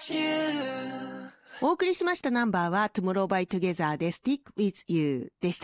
お送りしましたナンバーは Tomorrow by Together で Stick with You でした。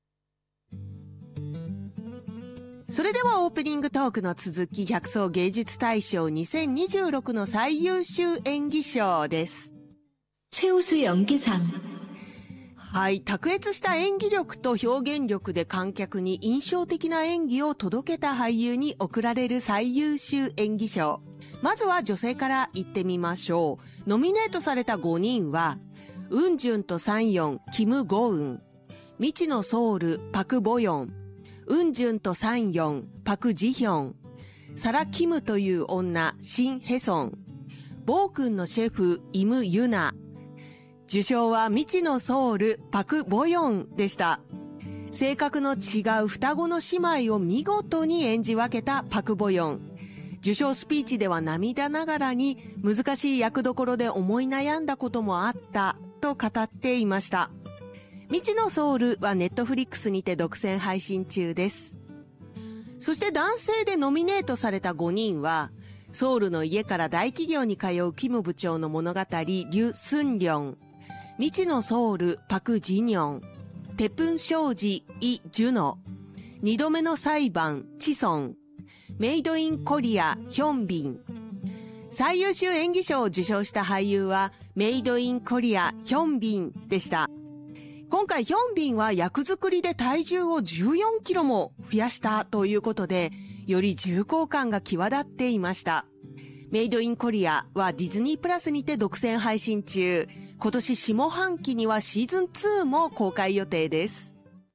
それではオープニングトークの続き、百草芸術大賞2026の最優秀演技賞です。 최우수연기상。 はい、卓越した演技力と表現力で観客に印象的な演技を届けた俳優に贈られる最優秀演技賞。まずは女性から言ってみましょう。ノミネートされた5人は、ウンジュンとサンヨン、キム・ゴウン、未知のソウル、パク・ボヨン、ウンジュンとサンヨン、パク・ジヒョン、サラ・キムという女、シン・ヘソン、ボー君のシェフ、イム・ユナ。受賞は未知のソウル、パク・ボヨンでした。性格の違う双子の姉妹を見事に演じ分けたパク・ボヨン。受賞スピーチでは涙ながらに難しい役どころで思い悩んだこともあったと語っていました。未知のソウルはネットフリックスにて独占配信中です。そして男性でノミネートされた5人は、ソウルの家から大企業に通うキム部長の物語、リュ・スンリョン、未知のソウル、パク・ジニョン、テプン・ショウジ、イ・ジュノ、二度目の裁判、チソン、メイドイン・コリア、ヒョンビン。最優秀演技賞を受賞した俳優は、メイドイン・コリア、ヒョンビンでした。今回ヒョンビンは役作りで体重を14キロも増やしたということで、より重厚感が際立っていました。メイドインコリアはディズニープラスにて独占配信中。今年下半期にはシーズン2も公開予定です。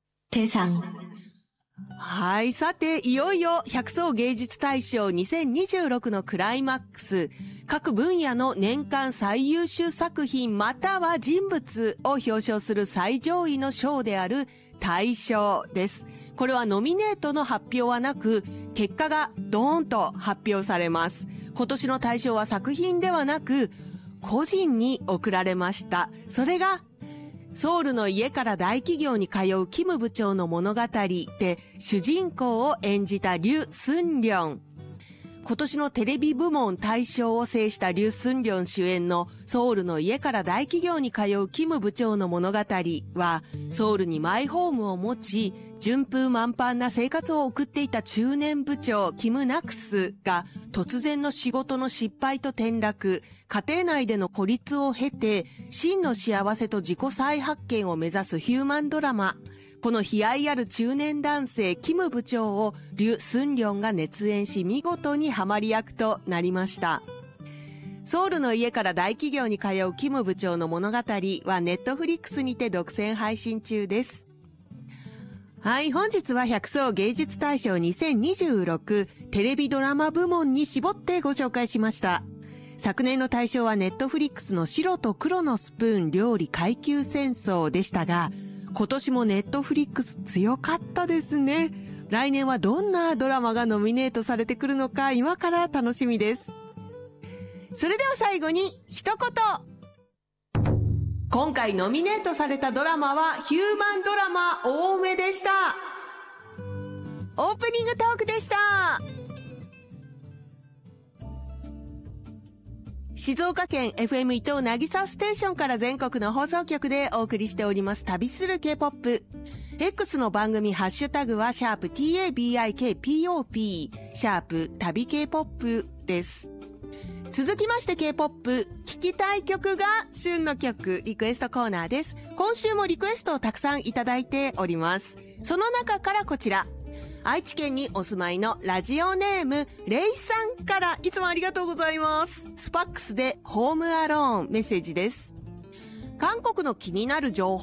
はい、さて、いよいよ百草芸術大賞2026のクライマックス。各分野の年間最優秀作品または人物を表彰する最上位の賞である大賞です。これはノミネートの発表はなく、結果がドーンと発表されます。今年の大賞は作品ではなく、個人に贈られました。それが、ソウルの家から大企業に通うキム部長の物語で主人公を演じたリュ・スンリョン。今年のテレビ部門大賞を制したリュ・スンリョン主演のソウルの家から大企業に通うキム部長の物語は、ソウルにマイホームを持ち、順風満帆な生活を送っていた中年部長キム・ナクスが突然の仕事の失敗と転落、家庭内での孤立を経て真の幸せと自己再発見を目指すヒューマンドラマ。この悲哀ある中年男性キム部長をリュ・スンリョンが熱演し見事にハマり役となりました。ソウルの家から大企業に通うキム部長の物語はネットフリックスにて独占配信中です。はい、本日は百草芸術大賞2026テレビドラマ部門に絞ってご紹介しました。昨年の大賞はネットフリックスの白と黒のスプーン料理階級戦争でしたが、今年もネットフリックス強かったですね。来年はどんなドラマがノミネートされてくるのか今から楽しみです。それでは最後に一言。今回ノミネートされたドラマはヒューマンドラマ多めでした。オープニングトークでした。静岡県 FM 伊東渚ステーションから全国の放送局でお送りしております旅する K-POP。X の番組ハッシュタグはシャープ #TABIKPOP シャープ旅 K-POP です。続きまして K-POP 聴きたい曲が旬の曲リクエストコーナーです。今週もリクエストをたくさんいただいております。その中からこちら。愛知県にお住まいのラジオネームレイさんからいつもありがとうございます。スパックスでホームアローンメッセージです。韓国の気になる情